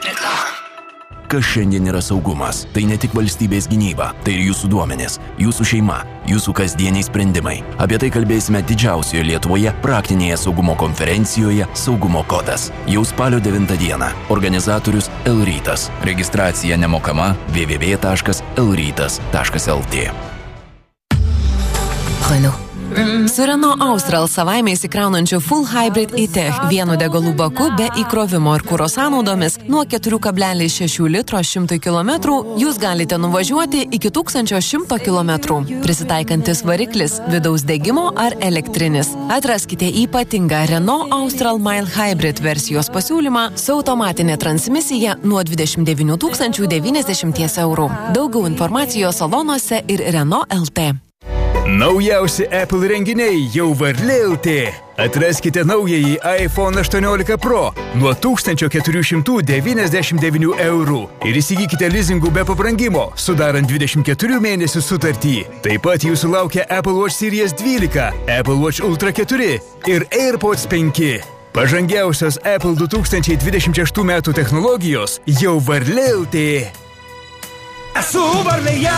Reklama. Kas šiandien yra saugumas? Tai ne tik valstybės gynyba, tai ir jūsų duomenės, jūsų šeima, jūsų kasdieniai sprendimai. Apie tai kalbėsime didžiausioje Lietuvoje praktinėje saugumo konferencijoje Saugumo kodas. Jau spalio 9 dieną. Organizatorius L-Rytas. Registracija nemokama www.lrytas.lt. Renault. Su Renault Austral savaime įsikraunančiu Full Hybrid e-Tech vienu degalų baku be įkrovimo ir kuro sąnaudomis nuo 4,6 litro 100 km jūs galite nuvažiuoti iki 1100 km. Prisitaikantis variklis, vidaus degimo ar elektrinis. Atraskite ypatingą Renault Austral Mile Hybrid versijos pasiūlymą su automatinė transmisija nuo 29 090 €. Daugiau informacijos salonuose ir Renault LT. Naujausi Apple renginiai jau Varlė LT. Atraskite naująjį iPhone 18 Pro nuo 1499 € ir įsigykite lizingų be pabrangimo, sudarant 24 mėnesių sutartį. Taip pat jūsų laukia Apple Watch Series 12, Apple Watch Ultra 4 ir AirPods 5. Pažangiausios Apple 2026 metų technologijos jau Varlė LT. Esu Varlėje!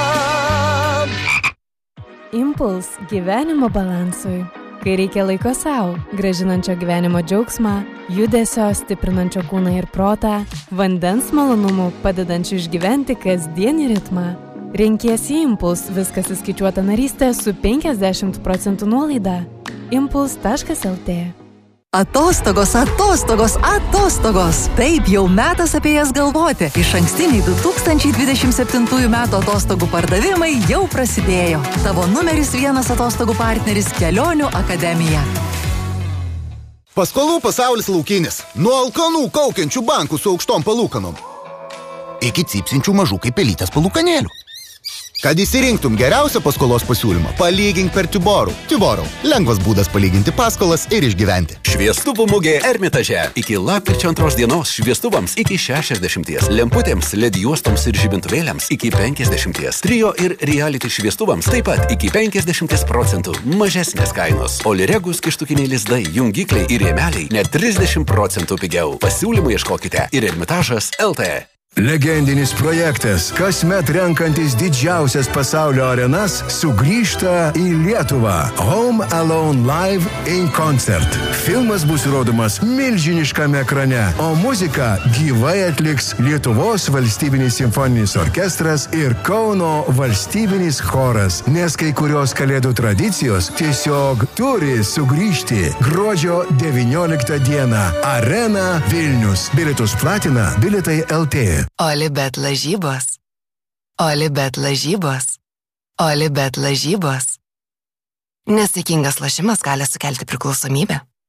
Impuls gyvenimo balansui. Kai reikia laiko savo, gražinančio gyvenimo džiaugsmą, judesio, stiprinančio kūną ir protą, vandens malonumų, padedančių išgyventi kasdienį ritmą. Renkiesi Impuls, viskas įskaičiuota narystė su 50% nuolaida. Impuls.lt. Atostogos, atostogos, atostogos. Taip, jau metas apie jas galvoti. Išankstiniai 2027 metų atostogų pardavimai jau prasidėjo. Tavo numeris 1 atostogų partneris Kelionių akademija. Paskolų pasaulis laukinis. Nuo alkanų kaukiančių bankų su aukštom palūkanom iki cypsinčių mažų kaip pelytės palūkanėlių. Kad įsirinktum geriausią paskolos pasiūlymą, palygink per Tiborų. Tiborų – lengvas būdas palyginti paskolas ir išgyventi. Šviestuvų mugė Ermitaže. Iki lapkričio 2 dienos šviestuvams iki 60, lemputėms, LED juostoms ir žibintuvėliams iki 50, trio ir reality šviestuvams taip pat iki 50% mažesnės kainos. Oliregus kištukiniai lizdai, jungikliai ir rėmeliai net 30% pigiau. Pasiūlymų ieškokite ir Ermitažas LT. Legendinis projektas, kasmet renkantis didžiausias pasaulio arenas, sugrįžta į Lietuvą. Home Alone Live in Concert. Filmas bus rodomas milžiniškame ekrane, o muziką gyvai atliks Lietuvos valstybinis simfoninis orkestras ir Kauno valstybinis choras, nes kai kurios kalėdų tradicijos tiesiog turi sugrįžti. Gruodžio 19 dieną. Arena Vilnius. Bilietus platina Bilietai LT. Olibet lažybos. Olibet lažybos. Olibet lažybos. Nesaikingas lošimas gali sukelti priklausomybę.